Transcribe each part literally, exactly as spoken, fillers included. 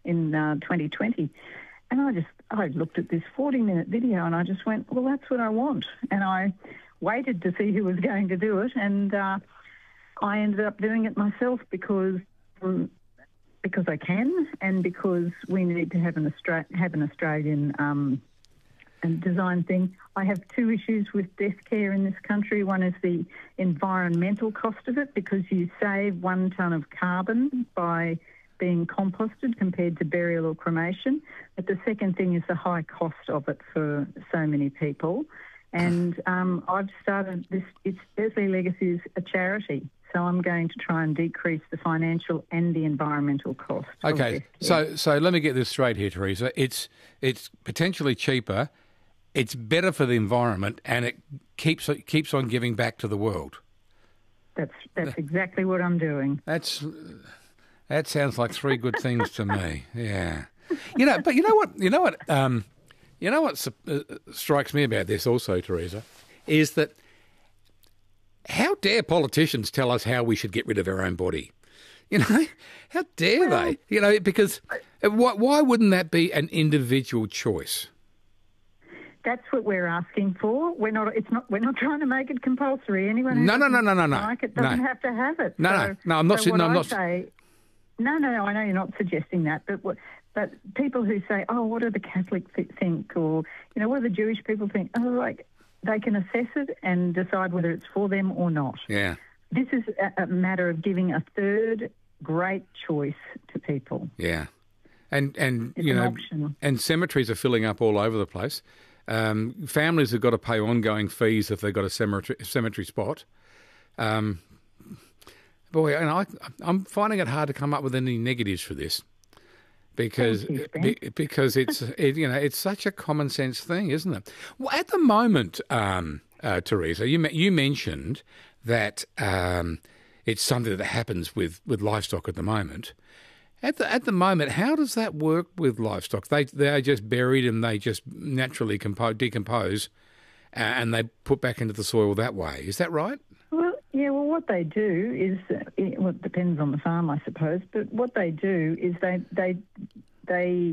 in uh, twenty twenty. And I just, I looked at this forty-minute video and I just went, well, that's what I want. And I waited to see who was going to do it, and uh, I ended up doing it myself because um, because I can, and because we need to have an Austra- have an Australian um, design thing. I have two issues with death care in this country. One is the environmental cost of it, because you save one tonne of carbon by being composted compared to burial or cremation. But the second thing is the high cost of it for so many people. And um, I've started this, it's Besley Legacy is a charity, so I'm going to try and decrease the financial and the environmental cost. Okay, so so let me get this straight here, Teresa. It's it's potentially cheaper, it's better for the environment, and it keeps it keeps on giving back to the world. That's that's exactly what I'm doing. That's that sounds like three good things to me. Yeah, you know, but you know what, you know what. Um, You know what uh, strikes me about this also, Teresa, is that how dare politicians tell us how we should get rid of our own body? You know, how dare well, they? You know, because why, why wouldn't that be an individual choice? That's what we're asking for. We're not. It's not. We're not trying to make it compulsory. Anyone who no, no, no, no, no, no. like it doesn't no. have to have it. No, so, no, no. I'm not. So no, I'm I not. Say, no, no, no. I know you're not suggesting that, but what? But people who say, oh, what do the Catholics think? Or, you know, what do the Jewish people think? Oh, like, they can assess it and decide whether it's for them or not. Yeah. This is a, a matter of giving a third great choice to people. Yeah. And, and it's you know, option. And cemeteries are filling up all over the place. Um, families have got to pay ongoing fees if they've got a cemetery, cemetery spot. Um, boy, and I, I'm finding it hard to come up with any negatives for this. Because be, because it's it, you know it's such a common sense thing, isn't it? Well, at the moment, um, uh, Teresa, you you mentioned that um, it's something that happens with, with livestock at the moment. At the at the moment, how does that work with livestock? They they are just buried and they just naturally compo- decompose, uh, and they put back into the soil that way. Is that right? Well, yeah. Well, what they do is, uh, it, well, it depends on the farm, I suppose. But what they do is they they they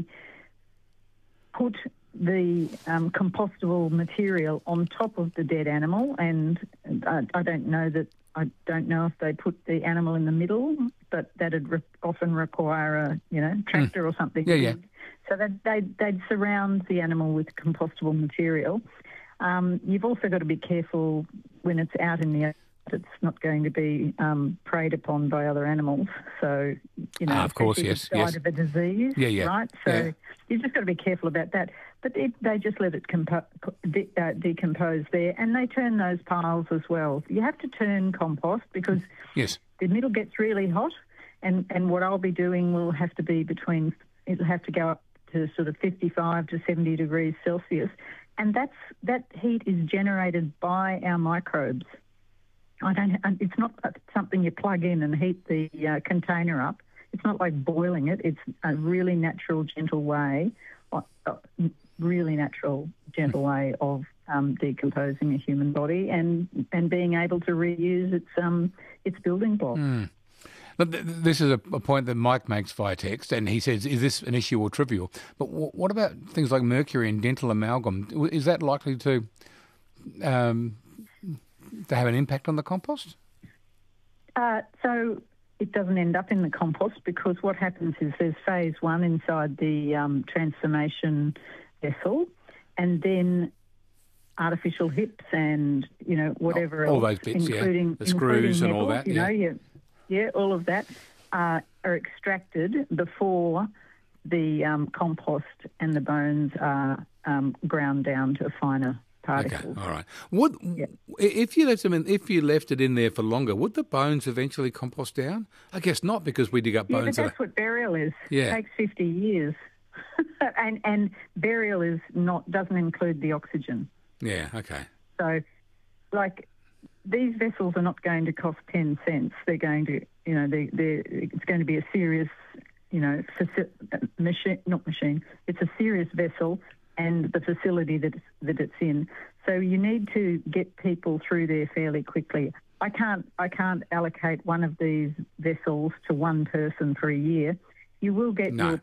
put the um, compostable material on top of the dead animal, and I, I don't know that I don't know if they put the animal in the middle, but that'd re- often require a you know tractor mm. or something. Yeah, yeah. So that they they'd surround the animal with compostable material. Um, you've also got to be careful when it's out in the it's not going to be um, preyed upon by other animals. So, you know, ah, of course, yes, died yes. of a disease, yeah, yeah. right? So yeah. you've just got to be careful about that. But it, they just let it compo- de- uh, decompose there, and they turn those piles as well. You have to turn compost because yes. the middle gets really hot, and, and what I'll be doing will have to be between, it'll have to go up to sort of fifty-five to seventy degrees Celsius, and that's that heat is generated by our microbes. I don't. It's not something you plug in and heat the uh, container up. It's not like boiling it. It's a really natural, gentle way, uh, really natural, gentle way of um, decomposing a human body and and being able to reuse its um its building blocks. Mm. Look, this is a, a point that Mike makes via text, and he says, "Is this an issue or trivial?" But w- what about things like mercury and dental amalgam? Is that likely to um, to have an impact on the compost? Uh, so it doesn't end up in the compost because what happens is there's phase one inside the um, transformation vessel, and then artificial hips and, you know, whatever all, all else, those bits, including, yeah. The screws and all that, you yeah. know, yeah, yeah, all of that uh, are extracted before the um, compost and the bones are um, ground down to finer particles. Okay, all right. Would yeah. if you left them in, if you left it in there for longer, would the bones eventually compost down? I guess not, because we dig up yeah, bones. Yeah, but that's that are... what burial is. Yeah. It takes fifty years, and and burial is not doesn't include the oxygen. Yeah. Okay. So, like, these vessels are not going to cost ten cents. They're going to, you know, they they it's going to be a serious, you know, faci- machine, not machine. It's a serious vessel. And the facility that it's, that it's in. So you need to get people through there fairly quickly. I can't I can't allocate one of these vessels to one person for a year. You will get no. your